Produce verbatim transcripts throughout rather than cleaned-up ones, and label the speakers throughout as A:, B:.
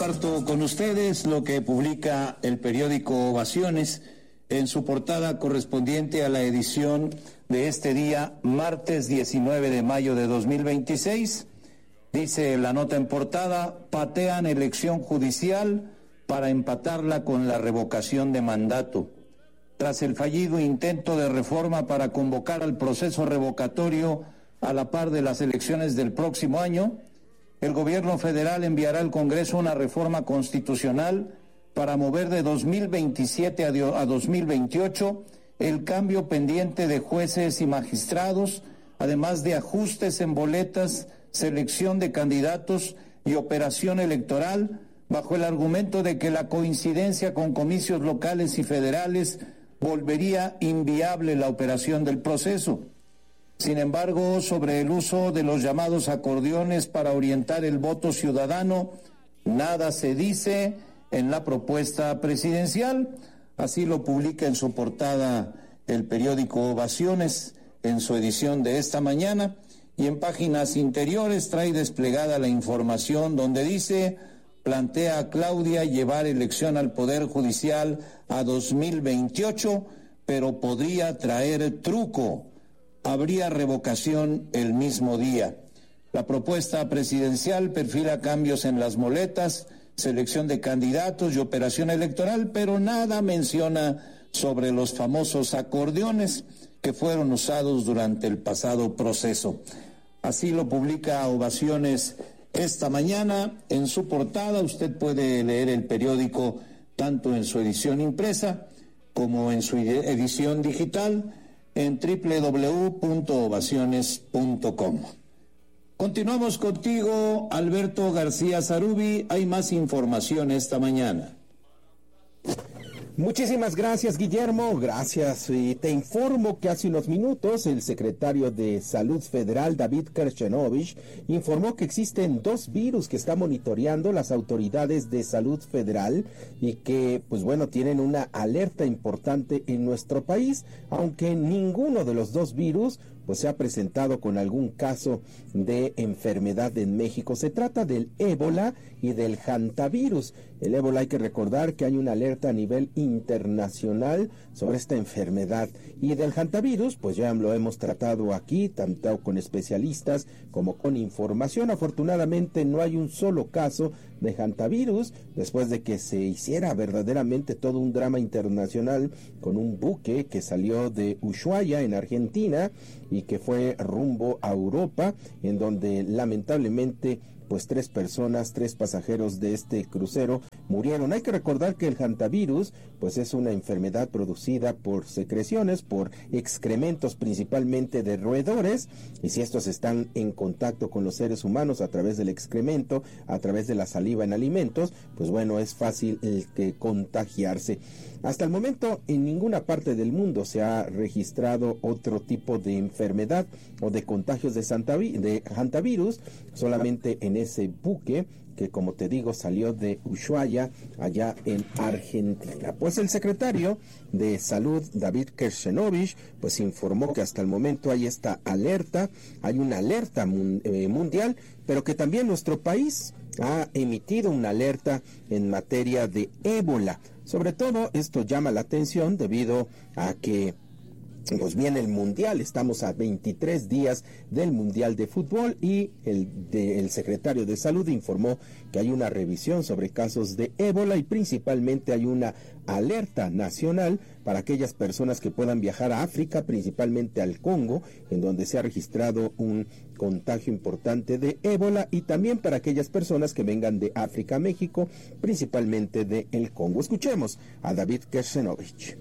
A: comparto con ustedes lo que publica el periódico Ovaciones en su portada correspondiente a la edición de este día, martes diecinueve de mayo de dos mil veintiséis. Dice la nota en portada: patean elección judicial para empatarla con la revocación de mandato. Tras el fallido intento de reforma para convocar al proceso revocatorio a la par de las elecciones del próximo año, el gobierno federal enviará al Congreso una reforma constitucional para mover de dos mil veintisiete a dos mil veintiocho el cambio pendiente de jueces y magistrados, además de ajustes en boletas, selección de candidatos y operación electoral, bajo el argumento de que la coincidencia con comicios locales y federales volvería inviable la operación del proceso. Sin embargo, sobre el uso de los llamados acordeones para orientar el voto ciudadano, nada se dice en la propuesta presidencial. Así lo publica en su portada el periódico Ovaciones en su edición de esta mañana, y en páginas interiores trae desplegada la información donde dice: plantea a Claudia llevar elección al Poder Judicial a dos mil veintiocho, pero podría traer truco. Habría revocación el mismo día. La propuesta presidencial perfila cambios en las boletas, selección de candidatos y operación electoral, pero nada menciona sobre los famosos acordeones que fueron usados durante el pasado proceso. Así lo publica Ovaciones esta mañana en su portada. Usted puede leer el periódico tanto en su edición impresa como en su edición digital en doble u doble u doble u punto ovaciones punto com. Continuamos contigo, Alberto García Zarubi. Hay más información esta mañana.
B: Muchísimas gracias, Guillermo, gracias. Y te informo que hace unos minutos el secretario de Salud Federal, David Kershenovich, informó que existen dos virus que están monitoreando las autoridades de salud federal y que, pues bueno, tienen una alerta importante en nuestro país, aunque ninguno de los dos virus pues se ha presentado con algún caso de enfermedad en México. Se trata del ébola y del hantavirus. El ébola, hay que recordar que hay una alerta a nivel internacional sobre esta enfermedad. Y del hantavirus, pues ya lo hemos tratado aquí, tanto con especialistas como con información. Afortunadamente no hay un solo caso de hantavirus, después de que se hiciera verdaderamente todo un drama internacional con un buque que salió de Ushuaia, en Argentina, y que fue rumbo a Europa, en donde lamentablemente pues tres personas, tres pasajeros de este crucero murieron. Hay que recordar que el hantavirus pues es una enfermedad producida por secreciones, por excrementos principalmente de roedores, y si estos están en contacto con los seres humanos a través del excremento, a través de la saliva en alimentos, pues bueno, es fácil el que contagiarse. Hasta el momento en ninguna parte del mundo se ha registrado otro tipo de enfermedad o de contagios de, santavi- de hantavirus, solamente en ese buque que, como te digo, salió de Ushuaia, allá en Argentina. Pues el secretario de Salud, David Kershenovich, pues informó que hasta el momento hay esta alerta, hay una alerta mun- eh, mundial, pero que también nuestro país ha emitido una alerta en materia de ébola. Sobre todo esto llama la atención debido a que pues viene el Mundial, estamos a veintitrés días del Mundial de Fútbol, y el, de, el secretario de Salud informó que hay una revisión sobre casos de ébola y principalmente hay una alerta nacional para aquellas personas que puedan viajar a África, principalmente al Congo, en donde se ha registrado un contagio importante de ébola, y también para aquellas personas que vengan de África a México, principalmente de el Congo. Escuchemos a David Kershenovich.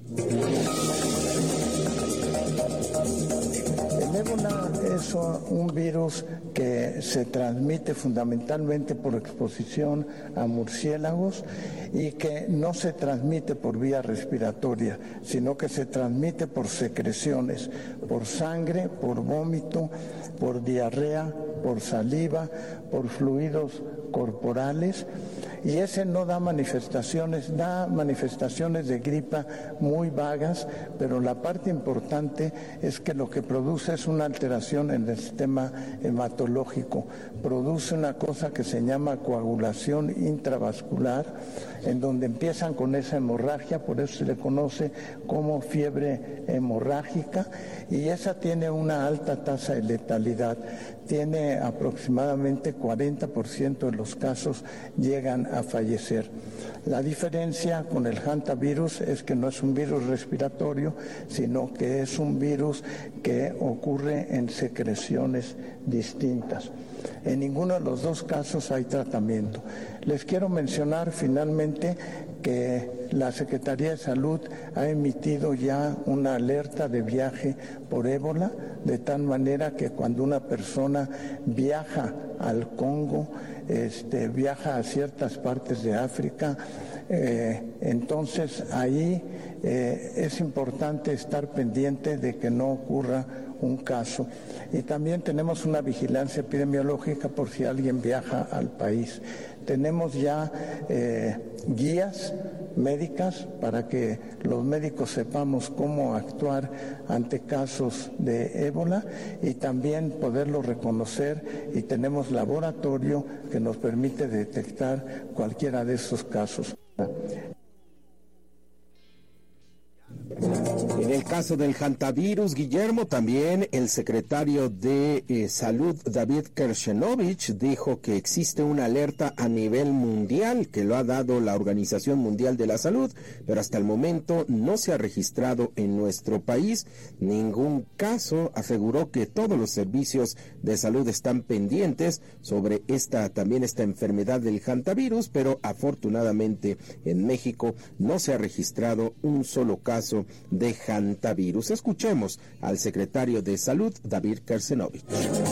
C: El ébola es un virus que se transmite fundamentalmente por exposición a murciélagos y que no se transmite por vía respiratoria, sino que se transmite por secreciones, por sangre, por vómito, por diarrea, por saliva, por fluidos corporales, y ese no da manifestaciones, da manifestaciones de gripa muy vagas, pero la parte importante es que lo que produce es una alteración en el sistema hematológico, produce una cosa que se llama coagulación intravascular, en donde empiezan con esa hemorragia, por eso se le conoce como fiebre hemorrágica, y esa tiene una alta tasa de letalidad, tiene aproximadamente cuarenta por ciento de los casos llegan a fallecer. La diferencia con el hantavirus es que no es un virus respiratorio, sino que es un virus que ocurre en secreciones distintas. En ninguno de los dos casos hay tratamiento. Les quiero mencionar finalmente que la Secretaría de Salud ha emitido ya una alerta de viaje por ébola, de tal manera que cuando una persona viaja al Congo, este, viaja a ciertas partes de África, eh, entonces ahí eh, es importante estar pendiente de que no ocurra un caso. Y también tenemos una vigilancia epidemiológica por si alguien viaja al país. Tenemos ya eh, guías médicas para que los médicos sepamos cómo actuar ante casos de ébola y también poderlo reconocer, y tenemos laboratorio que nos permite detectar cualquiera de esos casos.
B: En el caso del hantavirus, Guillermo, también el secretario de eh, Salud, David Kershenovich, dijo que existe una alerta a nivel mundial que lo ha dado la Organización Mundial de la Salud, pero hasta el momento no se ha registrado en nuestro país ningún caso. Aseguró que todos los servicios de salud están pendientes sobre esta también esta enfermedad del hantavirus, pero afortunadamente en México no se ha registrado un solo caso de hantavirus. Escuchemos al secretario de Salud, David Kershenovich.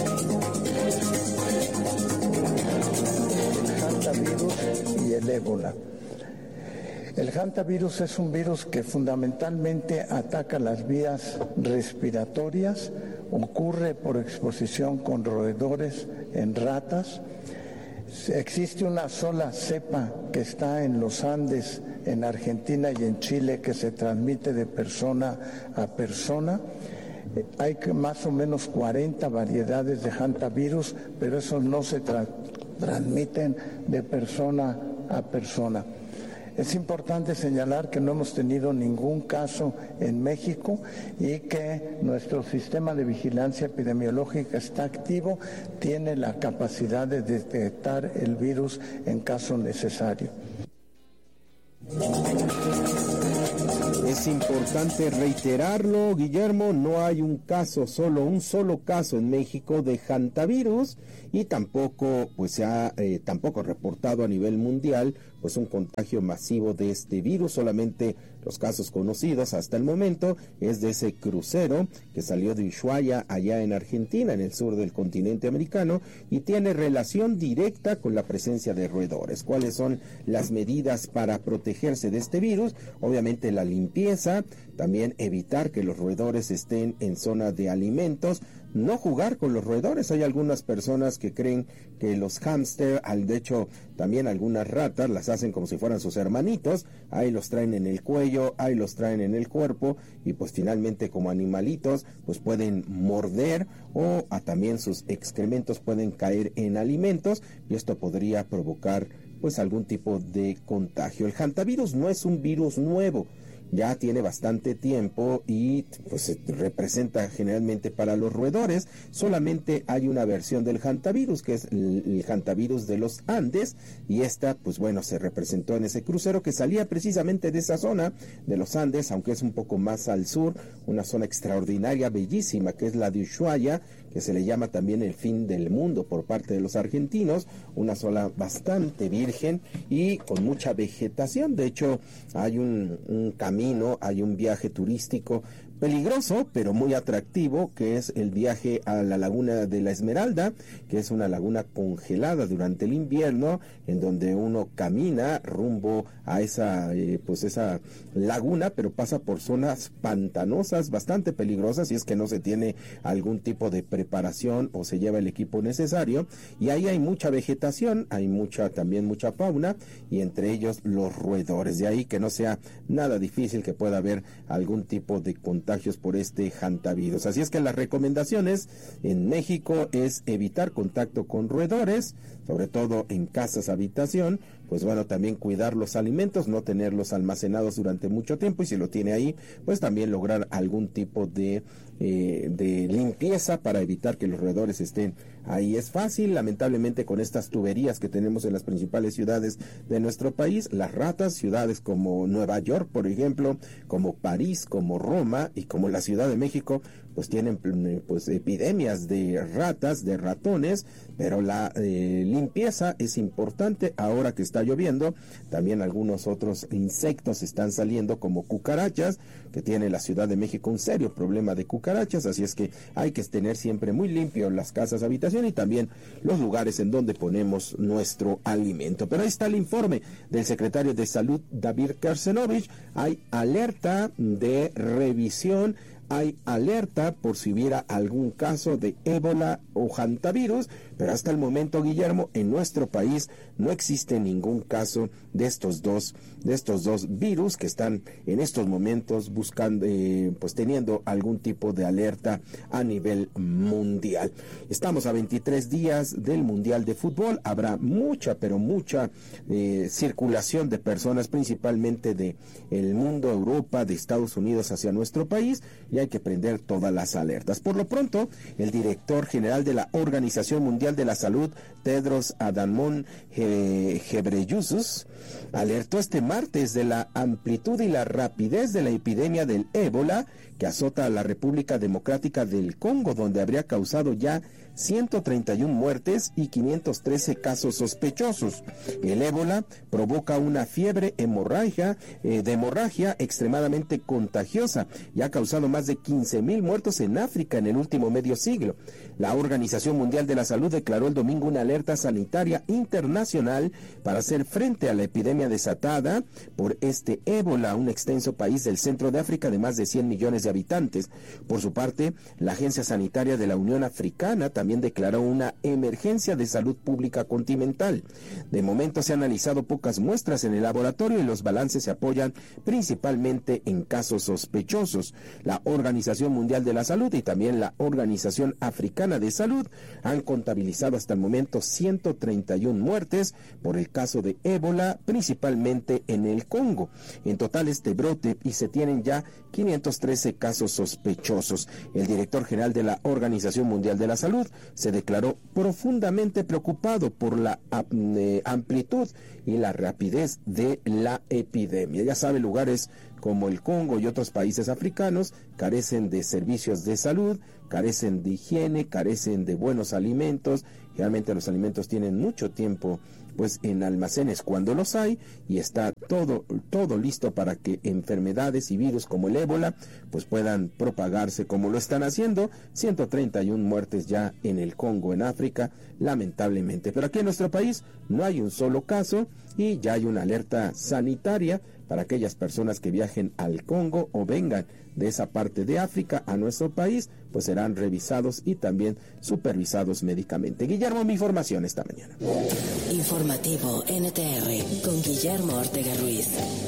C: El hantavirus y el ébola. El hantavirus es un virus que fundamentalmente ataca las vías respiratorias, ocurre por exposición con roedores en ratas. Existe una sola cepa que está en los Andes, en Argentina y en Chile, que se transmite de persona a persona. Hay más o menos cuarenta variedades de hantavirus, pero esos no se tra- transmiten de persona a persona. Es importante señalar que no hemos tenido ningún caso en México y que nuestro sistema de vigilancia epidemiológica está activo, tiene la capacidad de detectar el virus en caso necesario.
B: Es importante reiterarlo, Guillermo, no hay un caso, solo un solo caso en México de hantavirus, y tampoco pues se ha eh, tampoco reportado a nivel mundial pues un contagio masivo de este virus. Solamente los casos conocidos hasta el momento es de ese crucero que salió de Ushuaia allá en Argentina, en el sur del continente americano, y tiene relación directa con la presencia de roedores. ¿Cuáles son las medidas para protegerse de este virus? Obviamente la limpieza, también evitar que los roedores estén en zona de alimentos, no jugar con los roedores. Hay algunas personas que creen que los hámster, de hecho también algunas ratas, las hacen como si fueran sus hermanitos, ahí los traen en el cuello, ahí los traen en el cuerpo, y pues finalmente como animalitos pues pueden morder, o a también sus excrementos pueden caer en alimentos, y esto podría provocar pues algún tipo de contagio. El hantavirus no es un virus nuevo, ya tiene bastante tiempo y pues se representa generalmente para los roedores. Solamente hay una versión del hantavirus, que es el, el hantavirus de los Andes, y esta pues bueno se representó en ese crucero que salía precisamente de esa zona de los Andes, aunque es un poco más al sur, una zona extraordinaria, bellísima, que es la de Ushuaia, que se le llama también el fin del mundo por parte de los argentinos, una zona bastante virgen y con mucha vegetación. De hecho hay un, un camino, hay un viaje turístico peligroso, pero muy atractivo, que es el viaje a la laguna de la Esmeralda, que es una laguna congelada durante el invierno, en donde uno camina rumbo a esa, eh, pues esa laguna, pero pasa por zonas pantanosas bastante peligrosas, si es que no se tiene algún tipo de preparación o se lleva el equipo necesario, y ahí hay mucha vegetación, hay mucha, también mucha fauna, y entre ellos los roedores, de ahí que no sea nada difícil que pueda haber algún tipo de contagio por este hantavirus. Así es que las recomendaciones en México es evitar contacto con roedores, sobre todo en casas habitación, pues bueno, también cuidar los alimentos, no tenerlos almacenados durante mucho tiempo, y si lo tiene ahí, pues también lograr algún tipo de, eh, de limpieza para evitar que los roedores estén ahí. Es fácil, lamentablemente, con estas tuberías que tenemos en las principales ciudades de nuestro país, las ratas, ciudades como Nueva York, por ejemplo, como París, como Roma y como la Ciudad de México, pues tienen pues epidemias de ratas, de ratones, pero la eh, limpieza es importante ahora que está lloviendo. También algunos otros insectos están saliendo, como cucarachas, que tiene la Ciudad de México un serio problema de cucarachas, así es que hay que tener siempre muy limpio las casas habitación y también los lugares en donde ponemos nuestro alimento. Pero ahí está el informe del secretario de Salud, David Kersenovich. Hay alerta de revisión, hay alerta por si hubiera algún caso de ébola o hantavirus, pero hasta el momento, Guillermo, en nuestro país no existe ningún caso de estos dos, de estos dos virus que están en estos momentos buscando, eh, pues teniendo algún tipo de alerta a nivel mundial. Estamos a veintitrés días del Mundial de Fútbol, habrá mucha, pero mucha eh, circulación de personas, principalmente de el mundo, Europa, de Estados Unidos hacia nuestro país, y hay que prender todas las alertas. Por lo pronto, el director general de la Organización Mundial de la Salud, Tedros Adhanom Ghebreyesus, alertó este martes de la amplitud y la rapidez de la epidemia del ébola que azota a la República Democrática del Congo, donde habría causado ya ciento treinta y una muertes y quinientos trece casos sospechosos. El ébola provoca una fiebre hemorragia, eh, de hemorragia extremadamente contagiosa y ha causado más de quince mil muertos en África en el último medio siglo. La Organización Mundial de la Salud declaró el domingo una alerta sanitaria internacional para hacer frente a la epidemia desatada por este ébola, un extenso país del centro de África de más de cien millones de habitantes. Por su parte, la Agencia Sanitaria de la Unión Africana también declaró una emergencia de salud pública continental. De momento se han analizado pocas muestras en el laboratorio y los balances se apoyan principalmente en casos sospechosos. La Organización Mundial de la Salud y también la Organización Africana de Salud han contabilizado hasta el momento ciento treinta y una muertes por el caso de ébola, principalmente en el Congo. En total este brote, y se tienen ya quinientos trece casos sospechosos. El director general de la Organización Mundial de la Salud se declaró profundamente preocupado por la eh, amplitud y la rapidez de la epidemia. Ya sabe, lugares como el Congo y otros países africanos carecen de servicios de salud, carecen de higiene, carecen de buenos alimentos. Realmente los alimentos tienen mucho tiempo pues en almacenes cuando los hay, y está todo todo listo para que enfermedades y virus como el ébola pues puedan propagarse como lo están haciendo. ciento treinta y una muertes ya en el Congo, en África, lamentablemente. Pero aquí en nuestro país no hay un solo caso y ya hay una alerta sanitaria para aquellas personas que viajen al Congo o vengan de esa parte de África a nuestro país, pues serán revisados y también supervisados médicamente. Guillermo, mi información esta mañana.
D: Informativo N T R con Guillermo Ortega Ruiz.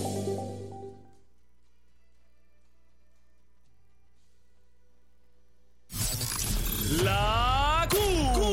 E: La Q.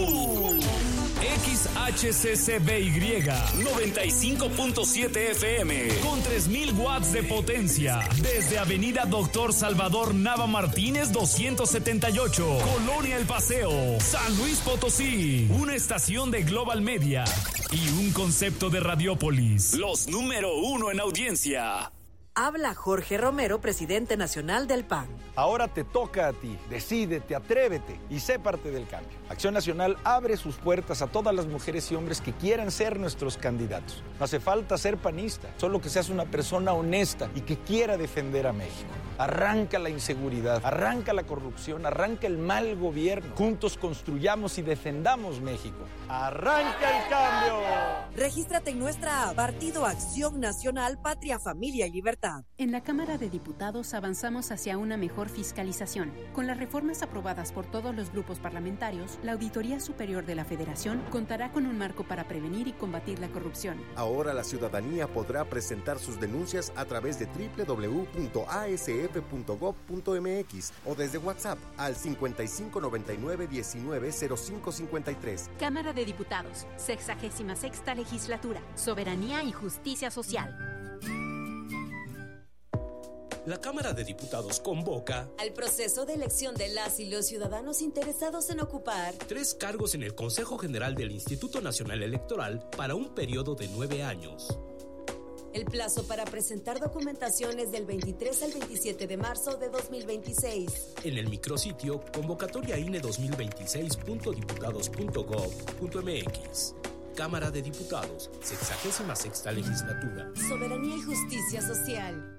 E: X H C C B Y noventa y cinco punto siete F M con tres mil watts de potencia desde Avenida Doctor Salvador Nava Martínez doscientos setenta y ocho, Colonia El Paseo, San Luis Potosí. Una estación de Global Media y un concepto de Radiópolis, los número uno en audiencia.
F: Habla Jorge Romero, presidente nacional del P A N.
G: Ahora te toca a ti, decídete, atrévete y sé parte del cambio. Acción Nacional abre sus puertas a todas las mujeres y hombres que quieran ser nuestros candidatos. No hace falta ser panista, solo que seas una persona honesta y que quiera defender a México. Arranca la inseguridad, arranca la corrupción, arranca el mal gobierno. Juntos construyamos y defendamos México. ¡Arranca el cambio!
F: Regístrate en nuestra app Partido Acción Nacional, Patria, Familia y Libertad.
H: En la Cámara de Diputados avanzamos hacia una mejor fiscalización. Con las reformas aprobadas por todos los grupos parlamentarios, la Auditoría Superior de la Federación contará con un marco para prevenir y combatir la corrupción.
I: Ahora la ciudadanía podrá presentar sus denuncias a través de doble u doble u doble u punto a s f punto gob punto m x o desde WhatsApp al cincuenta y cinco noventa y nueve diecinueve cero cinco cincuenta y tres.
H: Cámara de Diputados, sexagésima sexta legislatura, soberanía y justicia social.
J: La Cámara de Diputados convoca
K: al proceso de elección de las y los ciudadanos interesados en ocupar
J: tres cargos en el Consejo General del Instituto Nacional Electoral para un periodo de nueve años.
K: El plazo para presentar documentación es del veintitrés al veintisiete de marzo de dos mil veintiséis.
J: En el micrositio convocatoria I N E dos mil veintiséis punto diputados punto gob punto m x. Cámara de Diputados, sexagésima sexta legislatura.
K: Soberanía y justicia social.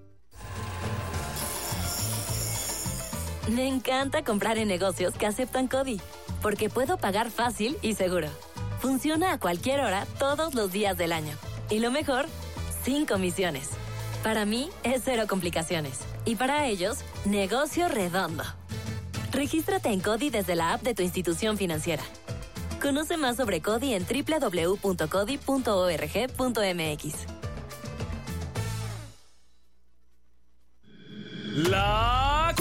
L: Me encanta comprar en negocios que aceptan CODI, porque puedo pagar fácil y seguro. Funciona a cualquier hora, todos los días del año. Y lo mejor, sin comisiones. Para mí es cero complicaciones. Y para ellos, negocio redondo. Regístrate en CODI desde la app de tu institución financiera. Conoce más sobre CODI en doble u doble u doble u punto codi punto org punto m x.
A: La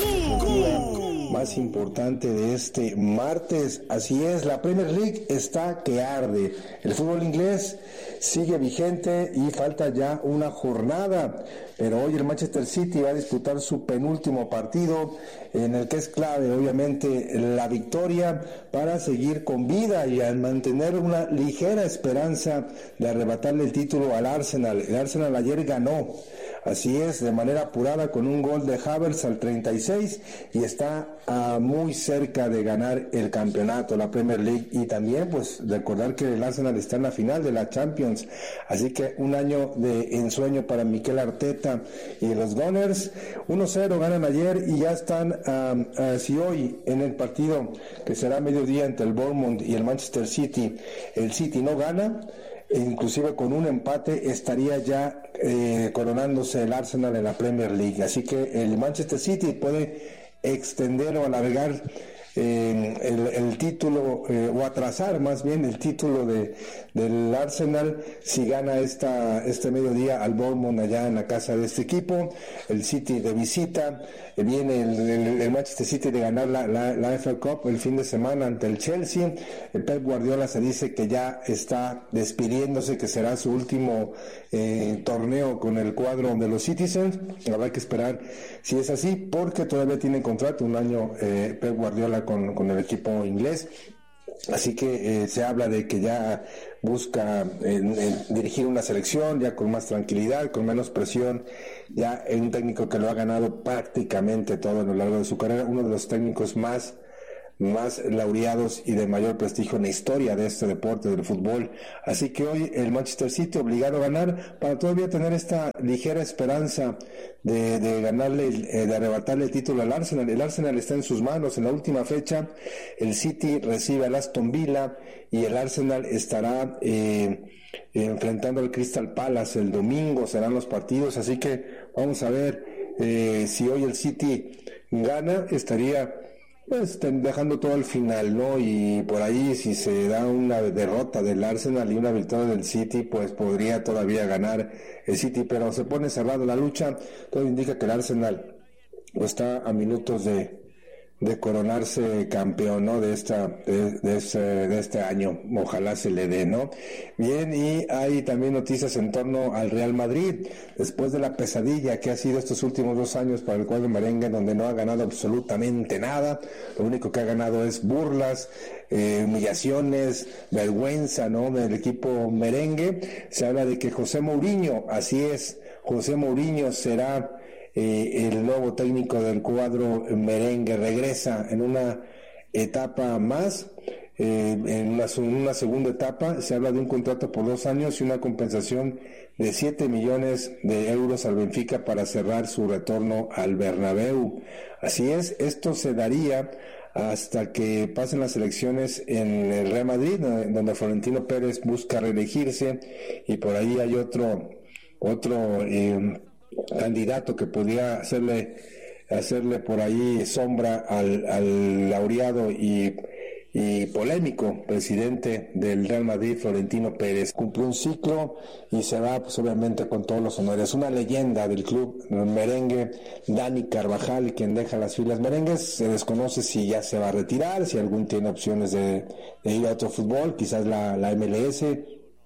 A: Q. Más importante de este martes, así es, la Premier League está que arde. El fútbol inglés sigue vigente y falta ya una jornada, pero hoy el Manchester City va a disputar su penúltimo partido, en el que es clave obviamente la victoria para seguir con vida y al mantener una ligera esperanza de arrebatarle el título al Arsenal. El Arsenal ayer ganó, así es, de manera apurada con un gol de Havertz al treinta y seis y está uh, muy cerca de ganar el campeonato, la Premier League, y también pues recordar que el Arsenal está en la final de la Champions, así que un año de ensueño para Mikel Arteta y los Gunners. uno cero ganan ayer y ya están uh, uh, si hoy en el partido que será a mediodía entre el Bournemouth y el Manchester City, el City no gana, inclusive con un empate estaría ya eh, coronándose el Arsenal en la Premier League, así que el Manchester City puede extender o alargar eh, el, el título eh, o atrasar más bien el título de del Arsenal si gana esta este mediodía al Bournemouth allá en la casa de este equipo. El City de visita, eh, viene el, el, el Manchester City de ganar la, la, la F A Cup el fin de semana ante el Chelsea. El Pep Guardiola se dice que ya está despidiéndose, que será su último eh, torneo con el cuadro de los Citizens. Habrá que esperar si es así, porque todavía tiene contrato un año eh, Pep Guardiola con, con el equipo inglés. Así que eh, se habla de que ya busca eh, eh, dirigir una selección ya con más tranquilidad, con menos presión, ya un técnico que lo ha ganado prácticamente todo a lo largo de su carrera, uno de los técnicos más más laureados y de mayor prestigio en la historia de este deporte del fútbol. Así que hoy el Manchester City obligado a ganar para todavía tener esta ligera esperanza de, de ganarle, eh, de arrebatarle el título al Arsenal. El Arsenal está en sus manos en la última fecha. El City recibe al Aston Villa y el Arsenal estará eh, enfrentando al Crystal Palace el domingo. Serán los partidos, así que vamos a ver eh, si hoy el City gana, estaría pues dejando todo al final, ¿no? Y por ahí si se da una derrota del Arsenal y una victoria del City, pues podría todavía ganar el City, pero se pone cerrada la lucha. Todo indica que el Arsenal pues, está a minutos de de coronarse campeón, ¿no? De esta, de, de, este, de este año. Ojalá se le dé, ¿no? Bien, y hay también noticias en torno al Real Madrid, después de la pesadilla que ha sido estos últimos dos años para el cuadro merengue, donde no ha ganado absolutamente nada. Lo único que ha ganado es burlas, eh, humillaciones, vergüenza, ¿no? Del equipo merengue. Se habla de que José Mourinho, así es, José Mourinho será
M: eh, el nuevo técnico del cuadro merengue regresa en una etapa más. Eh, en una, una segunda etapa se habla de un contrato por dos años y una compensación de siete millones de euros al Benfica para cerrar su retorno al Bernabéu. Así es, esto se daría hasta que pasen las elecciones en el Real Madrid, donde Florentino Pérez busca reelegirse, y por ahí hay otro otro eh, candidato que podría hacerle hacerle por ahí sombra al, al laureado y y polémico presidente del Real Madrid, Florentino Pérez. Cumplió un ciclo y se va, pues obviamente, con todos los honores. Una leyenda del club merengue, Dani Carvajal, quien deja las filas merengues. Se desconoce si ya se va a retirar, si algún tiene opciones de, de ir a otro fútbol, quizás la, la M L S.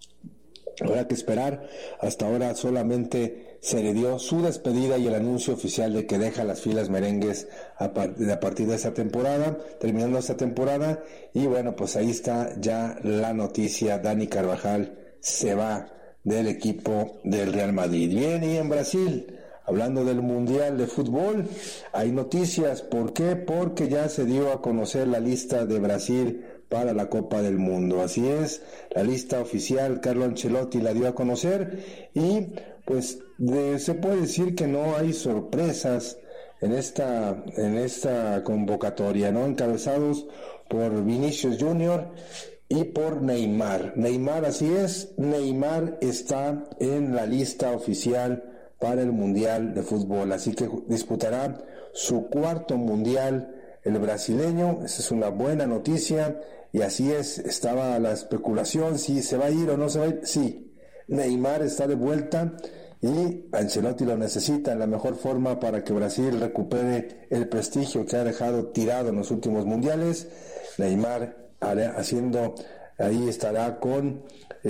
M: Habrá que esperar. Hasta ahora solamente se le dio su despedida y el anuncio oficial de que deja las filas merengues a, par- a partir de esta temporada, terminando esta temporada. Y bueno, pues ahí está ya la noticia. Dani Carvajal se va del equipo del Real Madrid. Bien, y en Brasil, hablando del Mundial de Fútbol, hay noticias. ¿Por qué? Porque ya se dio a conocer la lista de Brasil para la Copa del Mundo. Así es, la lista oficial Carlo Ancelotti la dio a conocer y pues de, se puede decir que no hay sorpresas en esta en esta convocatoria, ¿no? Encabezados por Vinicius Junior y por Neymar. Neymar, así es, Neymar está en la lista oficial para el Mundial de Fútbol, así que disputará su cuarto Mundial el brasileño. Esa es una buena noticia. Y así es, estaba la especulación, si se va a ir o no se va a ir. Sí, Neymar está de vuelta y Ancelotti lo necesita en la mejor forma para que Brasil recupere el prestigio que ha dejado tirado en los últimos mundiales. Neymar hará, haciendo, ahí estará con...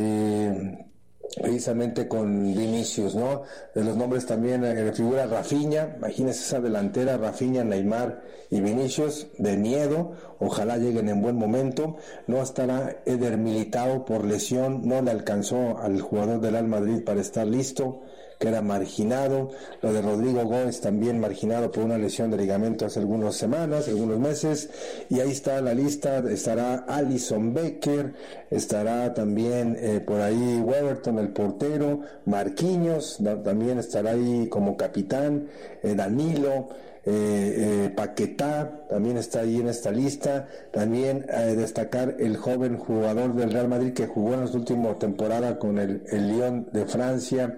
M: Eh, precisamente con Vinicius, ¿no? De los nombres también eh, figura Rafinha. Imagínense esa delantera, Rafinha, Neymar y Vinicius, de miedo. Ojalá lleguen en buen momento. No estará Eder Militao por lesión, no le alcanzó al jugador del Real Madrid para estar listo, que era marginado. Lo de Rodrigo Gómez también marginado por una lesión de ligamento hace algunas semanas, algunos meses. Y ahí está la lista, estará Alisson Becker, estará también eh, por ahí Weberton, el portero, Marquinhos, da, también estará ahí como capitán, eh, Danilo, eh, eh, Paquetá, también está ahí en esta lista. También eh, destacar el joven jugador del Real Madrid que jugó en la última temporada con el, el Lyon de Francia.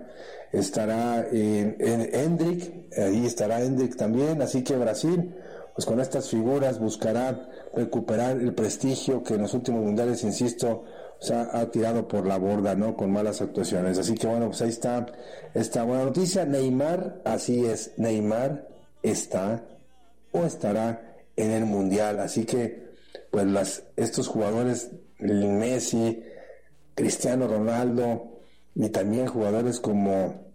M: Estará eh, en Endrick, ahí estará Endrick también, así que Brasil, pues con estas figuras buscará recuperar el prestigio que en los últimos mundiales, insisto, o sea, ha tirado por la borda, ¿no? Con malas actuaciones. Así que bueno, pues ahí está esta buena noticia. Neymar, así es, Neymar está o estará en el mundial. Así que, pues las, estos jugadores, Messi, Cristiano Ronaldo y también jugadores como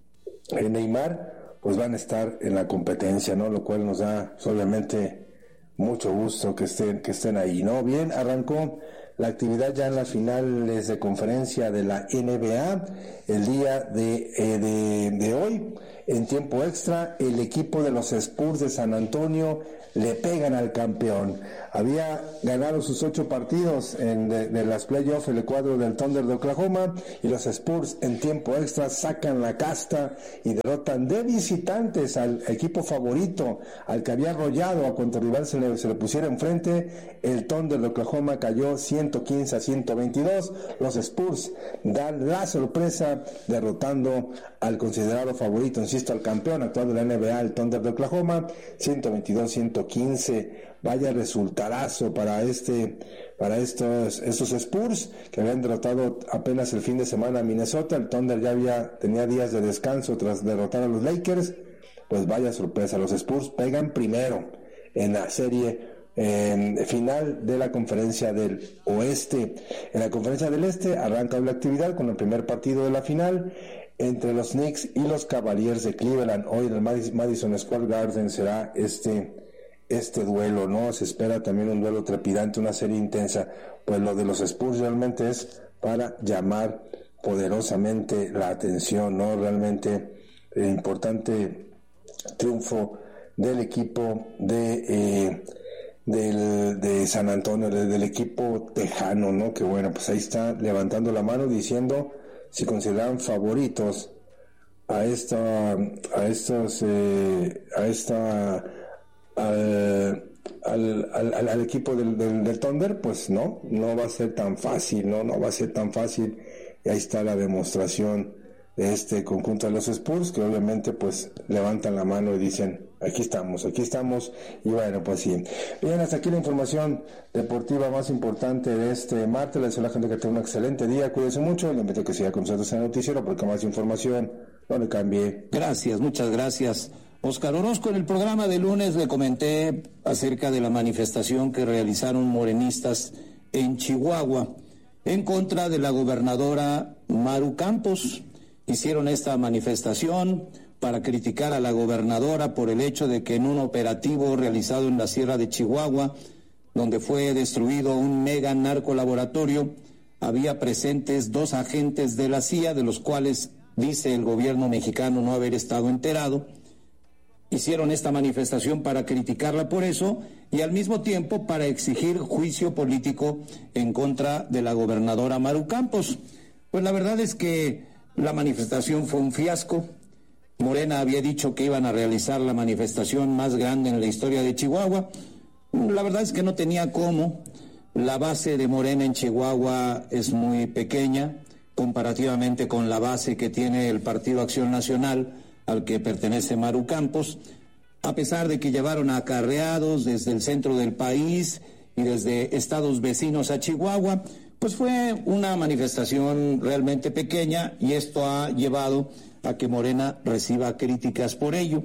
M: Neymar, pues van a estar en la competencia, ¿no? Lo cual nos da obviamente mucho gusto que estén, que estén ahí, ¿no? Bien, arrancó la actividad ya en las finales de conferencia de la N B A el día de, eh, de, de hoy. En tiempo extra, el equipo de los Spurs de San Antonio le pegan al campeón. Había ganado sus ocho partidos en de, de las playoffs el cuadro del Thunder de Oklahoma, y los Spurs en tiempo extra sacan la casta y derrotan de visitantes al equipo favorito, al que había arrollado a cuanto rival se le, se le pusiera enfrente. El Thunder de Oklahoma cayó ciento quince a ciento veintidós. Los Spurs dan la sorpresa derrotando al considerado favorito, insisto, al campeón actual de la N B A, el Thunder de Oklahoma, ciento veintidós a ciento quince. Vaya resultadazo para este, para estos, estos Spurs, que habían derrotado apenas el fin de semana a Minnesota. El Thunder ya había, tenía días de descanso tras derrotar a los Lakers. Pues vaya sorpresa, los Spurs pegan primero en la serie eh, final de la conferencia del oeste. En la conferencia del este arranca la actividad con el primer partido de la final entre los Knicks y los Cavaliers de Cleveland. Hoy en el Madison Square Garden será este este duelo, ¿no? Se espera también un duelo trepidante, una serie intensa. Pues lo de los Spurs realmente es para llamar poderosamente la atención, ¿no? Realmente eh, importante triunfo del equipo de eh, del, de San Antonio, de, del equipo tejano, ¿no? Que bueno, pues ahí está levantando la mano diciendo si consideran favoritos a esta a estos eh, a esta al, al, al, al equipo del, del, del Thunder, pues no, no va a ser tan fácil, no, no va a ser tan fácil. Y ahí está la demostración de este conjunto de los Spurs, que obviamente pues levantan la mano y dicen, aquí estamos, aquí estamos, y bueno, pues sí. Bien, hasta aquí la información deportiva más importante de este martes. Les deseo a la gente que tenga un excelente día, cuídense mucho, le invito a que siga con nosotros en el noticiero, porque más información, no le cambie.
A: Gracias, muchas gracias. Óscar Orozco, en el programa de lunes le comenté acerca de la manifestación que realizaron morenistas en Chihuahua en contra de la gobernadora Maru Campos. Hicieron esta manifestación para criticar a la gobernadora por el hecho de que en un operativo realizado en la Sierra de Chihuahua, donde fue destruido un mega narcolaboratorio, había presentes dos agentes de la C I A, de los cuales dice el gobierno mexicano no haber estado enterado. Hicieron esta manifestación para criticarla por eso y al mismo tiempo para exigir juicio político en contra de la gobernadora Maru Campos. Pues la verdad es que la manifestación fue un fiasco. Morena había dicho que iban a realizar la manifestación más grande en la historia de Chihuahua. La verdad es que no tenía cómo. La base de Morena en Chihuahua es muy pequeña comparativamente con la base que tiene el Partido Acción Nacional, al que pertenece Maru Campos, a pesar de que llevaron acarreados desde el centro del país y desde estados vecinos a Chihuahua, pues fue una manifestación realmente pequeña y esto ha llevado a que Morena reciba críticas por ello.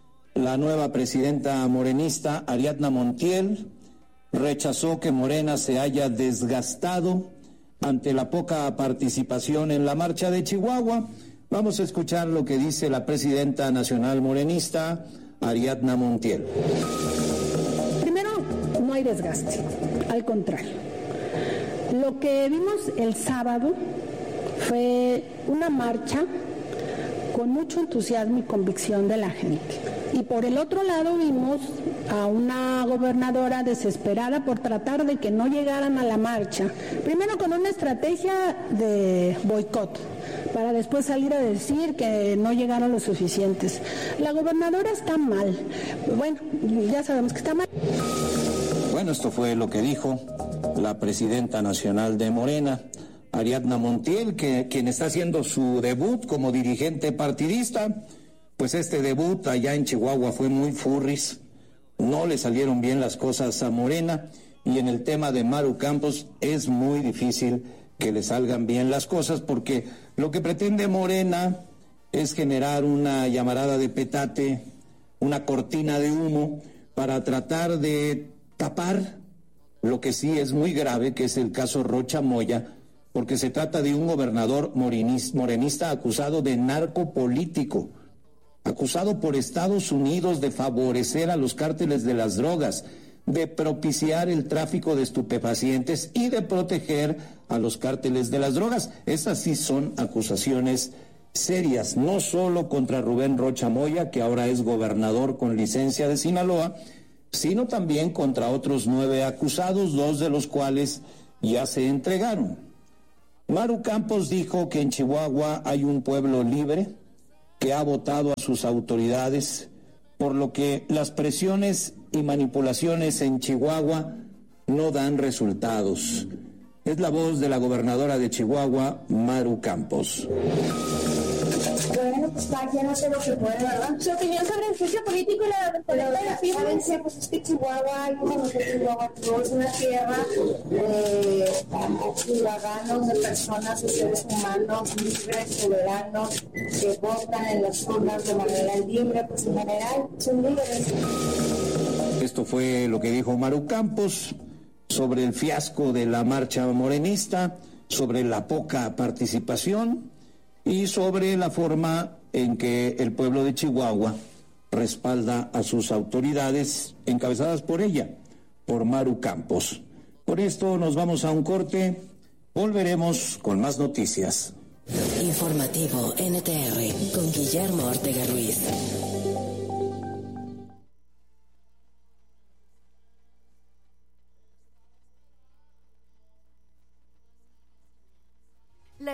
A: La nueva presidenta morenista, Ariadna Montiel, rechazó que Morena se haya desgastado ante la poca participación en la marcha de Chihuahua. Vamos a escuchar lo que dice la presidenta nacional morenista, Ariadna Montiel.
N: Primero, no hay desgaste, al contrario. Lo que vimos el sábado fue una marcha con mucho entusiasmo y convicción de la gente. Y por el otro lado vimos a una gobernadora desesperada por tratar de que no llegaran a la marcha. Primero con una estrategia de boicot, para después salir a decir que no llegaron los suficientes. La gobernadora está mal. Bueno, ya sabemos que está mal.
A: Bueno, esto fue lo que dijo la presidenta nacional de Morena, Ariadna Montiel, que quien está haciendo su debut como dirigente partidista. Pues este debut allá en Chihuahua fue muy furris, no le salieron bien las cosas a Morena, y en el tema de Maru Campos es muy difícil que le salgan bien las cosas, porque lo que pretende Morena es generar una llamarada de petate, una cortina de humo, para tratar de tapar lo que sí es muy grave, que es el caso Rocha Moya, porque se trata de un gobernador morenista acusado de narcopolítico, acusado por Estados Unidos de favorecer a los cárteles de las drogas, de propiciar el tráfico de estupefacientes y de proteger a los cárteles de las drogas. Esas sí son acusaciones serias, no solo contra Rubén Rocha Moya, que ahora es gobernador con licencia de Sinaloa, sino también contra otros nueve acusados, dos de los cuales ya se entregaron. Maru Campos dijo que en Chihuahua hay un pueblo libre que ha votado a sus autoridades, por lo que las presiones y manipulaciones en Chihuahua no dan resultados. Es la voz de la gobernadora de Chihuahua, Maru Campos.
O: Bueno, pues cada quien hace lo que puede, ¿verdad? Su opinión sobre el juicio político y la referencia, pues es que Chihuahua, como nosotros Chihuahua, es una tierra de ciudadanos, de personas, de seres humanos, libres, soberanos, que votan en las urnas de manera libre, pues en general son libres.
A: Esto fue lo que dijo Maru Campos sobre el fiasco de la marcha morenista, sobre la poca participación y sobre la forma en que el pueblo de Chihuahua respalda a sus autoridades encabezadas por ella, por Maru Campos. Por esto nos vamos a un corte, volveremos con más noticias.
D: Informativo N T R con Guillermo Ortega Ruiz.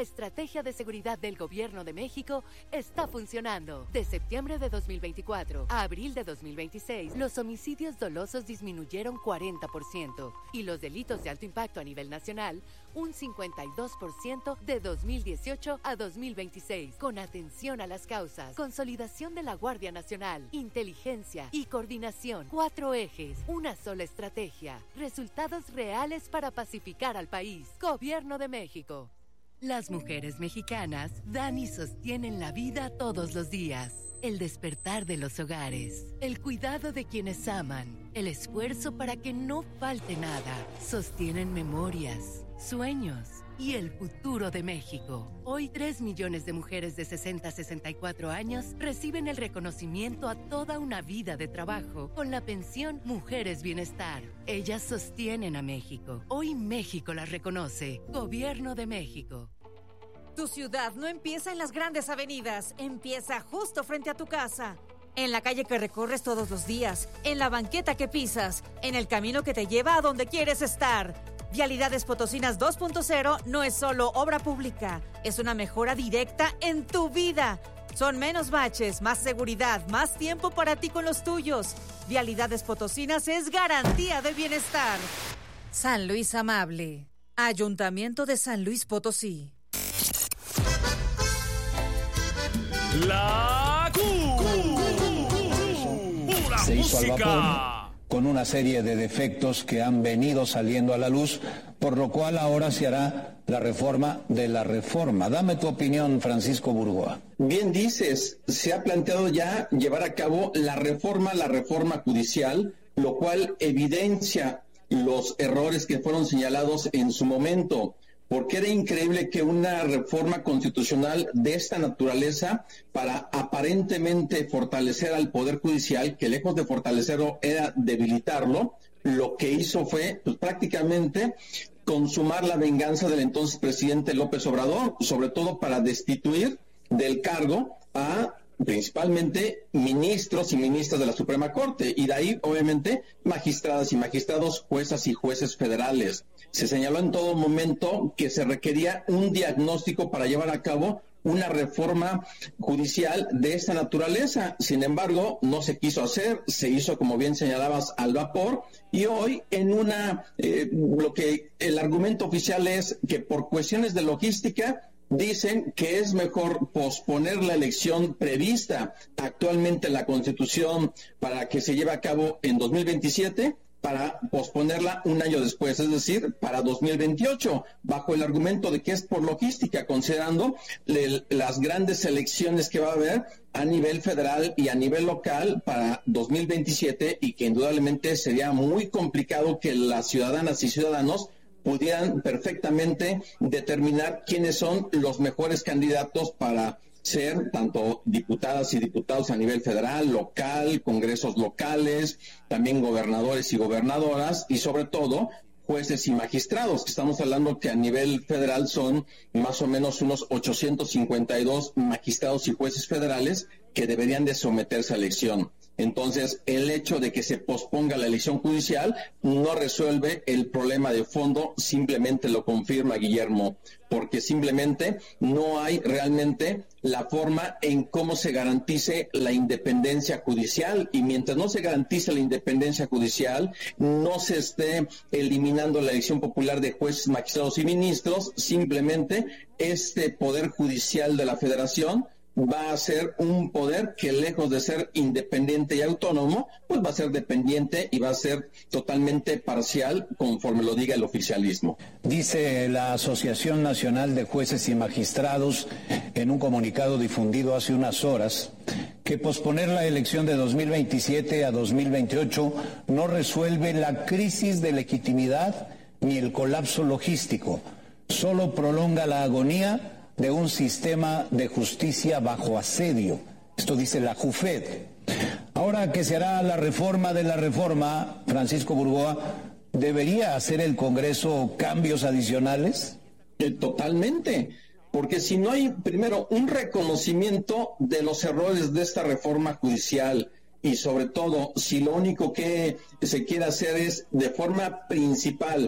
P: La estrategia de seguridad del Gobierno de México está funcionando. De septiembre de dos mil veinticuatro a abril de dos mil veintiséis, los homicidios dolosos disminuyeron cuarenta por ciento y los delitos de alto impacto a nivel nacional un cincuenta y dos por ciento de dos mil dieciocho a dos mil veintiséis. Con atención a las causas, consolidación de la Guardia Nacional, inteligencia y coordinación. Cuatro ejes, una sola estrategia. Resultados reales para pacificar al país. Gobierno de México. Las mujeres mexicanas dan y sostienen la vida todos los días. El despertar de los hogares, el cuidado de quienes aman, el esfuerzo para que no falte nada. Sostienen memorias, sueños y el futuro de México. Hoy, tres millones de mujeres de sesenta a sesenta y cuatro años reciben el reconocimiento a toda una vida de trabajo con la pensión Mujeres Bienestar. Ellas sostienen a México. Hoy México las reconoce. Gobierno de México.
Q: Tu ciudad no empieza en las grandes avenidas, empieza justo frente a tu casa. En la calle que recorres todos los días, en la banqueta que pisas, en el camino que te lleva a donde quieres estar. Vialidades Potosinas dos punto cero no es solo obra pública, es una mejora directa en tu vida. Son menos baches, más seguridad, más tiempo para ti con los tuyos. Vialidades Potosinas es garantía de bienestar. San Luis Amable, Ayuntamiento de San Luis Potosí.
E: La Q. Pura
A: Se hizo al
E: música.
A: vapor con una serie de defectos que han venido saliendo a la luz, por lo cual ahora se hará la reforma de la reforma. Dame tu opinión, Francisco Burgoa.
R: Bien dices, se ha planteado ya llevar a cabo la reforma, la reforma judicial, lo cual evidencia los errores que fueron señalados en su momento. Porque era increíble que una reforma constitucional de esta naturaleza, para aparentemente fortalecer al Poder Judicial, que lejos de fortalecerlo era debilitarlo, lo que hizo fue pues, prácticamente consumar la venganza del entonces presidente López Obrador, sobre todo para destituir del cargo a principalmente ministros y ministras de la Suprema Corte, y de ahí, obviamente, magistradas y magistrados, juezas y jueces federales. Se señaló en todo momento que se requería un diagnóstico para llevar a cabo una reforma judicial de esta naturaleza. Sin embargo, no se quiso hacer, se hizo, como bien señalabas, al vapor, y hoy en una, eh, lo que el argumento oficial es que por cuestiones de logística, dicen que es mejor posponer la elección prevista actualmente en la Constitución para que se lleve a cabo en dos mil veintisiete, para posponerla un año después, es decir, para dos mil veintiocho, bajo el argumento de que es por logística, considerando le, las grandes elecciones que va a haber a nivel federal y a nivel local para dos mil veintisiete, y que indudablemente sería muy complicado que las ciudadanas y ciudadanos pudieran perfectamente determinar quiénes son los mejores candidatos para ser tanto diputadas y diputados a nivel federal, local, congresos locales, también gobernadores y gobernadoras, y sobre todo jueces y magistrados, que estamos hablando que a nivel federal son más o menos unos ochocientos cincuenta y dos magistrados y jueces federales que deberían de someterse a elección. Entonces, el hecho de que se posponga la elección judicial no resuelve el problema de fondo, simplemente lo confirma Guillermo, porque simplemente no hay realmente la forma en cómo se garantice la independencia judicial, y mientras no se garantice la independencia judicial, no se esté eliminando la elección popular de jueces, magistrados y ministros, simplemente este poder judicial de la Federación va a ser un poder que, lejos de ser independiente y autónomo, pues va a ser dependiente y va a ser totalmente parcial, conforme lo diga el oficialismo.
A: Dice la Asociación Nacional de Jueces y Magistrados en un comunicado difundido hace unas horas que posponer la elección de dos mil veintisiete a dos mil veintiocho no resuelve la crisis de legitimidad ni el colapso logístico, solo prolonga la agonía de un sistema de justicia bajo asedio. Esto dice la JUFED. Ahora que se hará la reforma de la reforma, Francisco Burgoa, ¿debería hacer el Congreso cambios adicionales?
R: Eh, totalmente, porque si no hay, primero, un reconocimiento de los errores de esta reforma judicial, y sobre todo, si lo único que se quiere hacer es, de forma principal,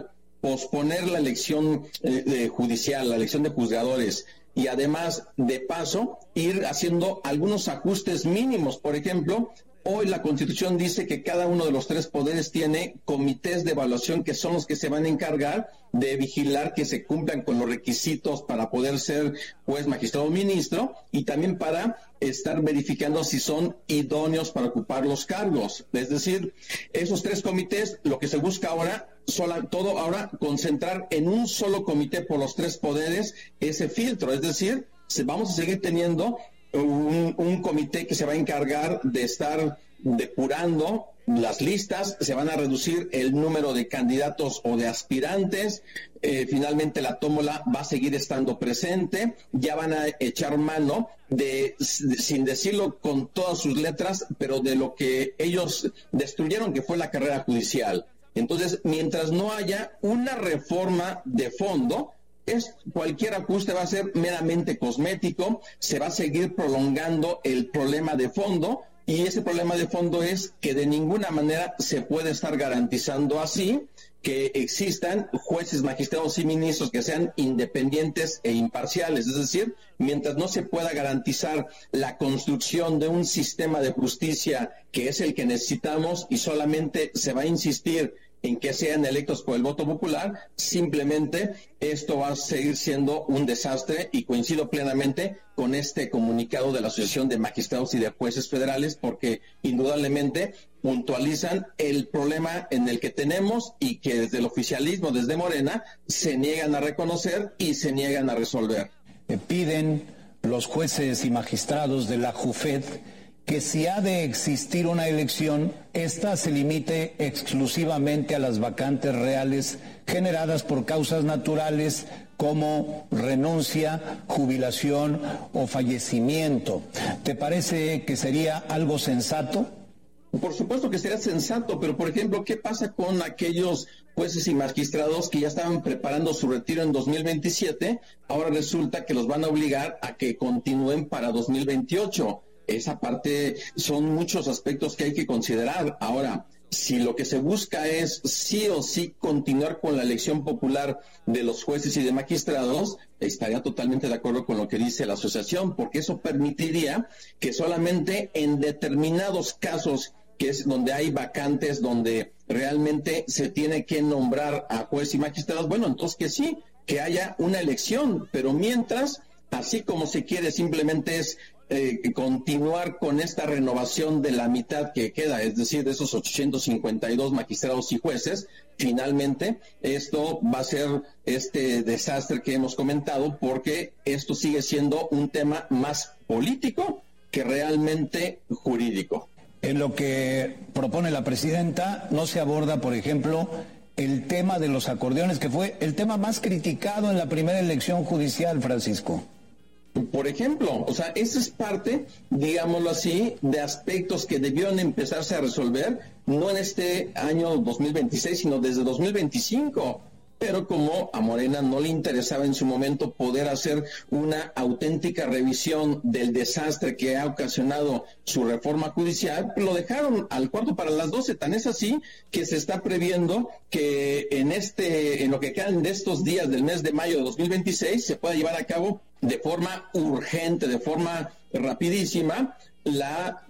R: posponer la elección eh, de judicial, la elección de juzgadores, y además, de paso, ir haciendo algunos ajustes mínimos. Por ejemplo, hoy la Constitución dice que cada uno de los tres poderes tiene comités de evaluación que son los que se van a encargar de vigilar que se cumplan con los requisitos para poder ser juez, magistrado o ministro, y también para estar verificando si son idóneos para ocupar los cargos. Es decir, esos tres comités, lo que se busca ahora, sola, todo ahora concentrar en un solo comité por los tres poderes ese filtro. Es decir, se, vamos a seguir teniendo un, un comité que se va a encargar de estar depurando las listas, se van a reducir el número de candidatos o de aspirantes, eh, finalmente la tómbola va a seguir estando presente, ya van a echar mano de, sin decirlo con todas sus letras, pero de lo que ellos destruyeron, que fue la carrera judicial. Entonces, mientras no haya una reforma de fondo, es, cualquier ajuste va a ser meramente cosmético, se va a seguir prolongando el problema de fondo. Y ese problema de fondo es que de ninguna manera se puede estar garantizando así que existan jueces, magistrados y ministros que sean independientes e imparciales. Es decir, mientras no se pueda garantizar la construcción de un sistema de justicia que es el que necesitamos y solamente se va a insistir en que sean electos por el voto popular, simplemente esto va a seguir siendo un desastre, y coincido plenamente con este comunicado de la Asociación de Magistrados y de Jueces Federales, porque indudablemente puntualizan el problema en el que tenemos y que desde el oficialismo, desde Morena, se niegan a reconocer y se niegan a resolver.
A: Piden los jueces y magistrados de la JUFED que si ha de existir una elección, ésta se limite exclusivamente a las vacantes reales generadas por causas naturales como renuncia, jubilación o fallecimiento. ¿Te parece que sería algo sensato?
R: Por supuesto que sería sensato, pero por ejemplo, ¿qué pasa con aquellos jueces y magistrados que ya estaban preparando su retiro en dos mil veintisiete? Ahora resulta que los van a obligar a que continúen para dos mil veintiocho. Esa parte son muchos aspectos que hay que considerar. Ahora, si lo que se busca es sí o sí continuar con la elección popular de los jueces y de magistrados, estaría totalmente de acuerdo con lo que dice la asociación, porque eso permitiría que solamente en determinados casos, que es donde hay vacantes, donde realmente se tiene que nombrar a jueces y magistrados, bueno, entonces que sí, que haya una elección, pero mientras, así como se quiere, simplemente es Eh, continuar con esta renovación de la mitad que queda, es decir, de esos ochocientos cincuenta y dos magistrados y jueces. Finalmente, esto va a ser este desastre que hemos comentado, porque esto sigue siendo un tema más político que realmente jurídico.
A: En lo que propone la presidenta, no se aborda, por ejemplo, el tema de los acordeones, que fue el tema más criticado en la primera elección judicial, Francisco.
R: Por ejemplo, o sea, esa es parte, digámoslo así, de aspectos que debieron empezarse a resolver, no en este año dos mil veintiséis, sino desde dos mil veinticinco. Pero como a Morena no le interesaba en su momento poder hacer una auténtica revisión del desastre que ha ocasionado su reforma judicial, lo dejaron al cuarto para las doce. Tan es así que se está previendo que en este, en lo que quedan de estos días del mes de mayo de dos mil veintiséis, se pueda llevar a cabo de forma urgente, de forma rapidísima, la